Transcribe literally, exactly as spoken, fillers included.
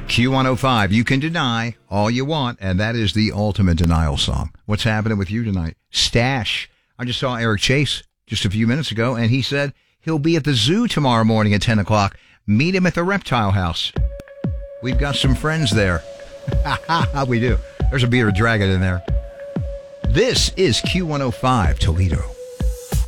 Q one oh five, you can deny all you want, and that is the ultimate denial song. What's happening with you tonight? Stash. I just saw Eric Chase just a few minutes ago, and he said he'll be at the zoo tomorrow morning at ten o'clock. Meet him at the Reptile House. We've got some friends there. We do. There's a bearded dragon in there. This is Q one oh five Toledo.